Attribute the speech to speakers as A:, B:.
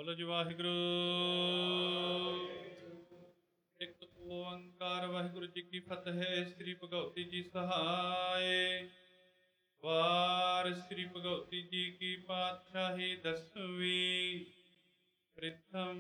A: ਬੋਲੋ ਜੀ ਵਾਹਿਗੁਰੂ। ਇੱਕ ਓੰਕਾਰ ਵਾਹਿਗੁਰੂ ਜੀ ਕੀ ਫਤਿਹ। ਸ੍ਰੀ ਭਗਵਤੀ ਜੀ ਸਹਾਇ। ਵਾਰ ਸ੍ਰੀ ਭਗਵਤੀ ਜੀ ਕੀ ਪਾਤਸ਼ਾਹੀ ਦਸਵੀਂ। ਪ੍ਰਿਥਮ